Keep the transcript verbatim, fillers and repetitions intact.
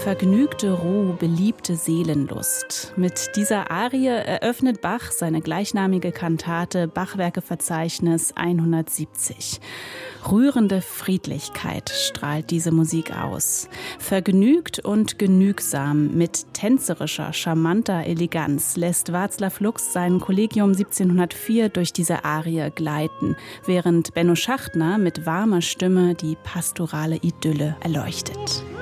vergnügte Ruh, beliebte Seelenlust. Mit dieser Arie eröffnet Bach seine gleichnamige Kantate Bachwerkeverzeichnis hundertsiebzig. Rührende Friedlichkeit strahlt diese Musik aus. Vergnügt und genügsam, mit tänzerischer, charmanter Eleganz lässt Václav Lux sein Kollegium siebzehnhundertvier durch diese Arie gleiten, während Benno Schachtner mit warmer Stimme die pastorale Idylle erleuchtet.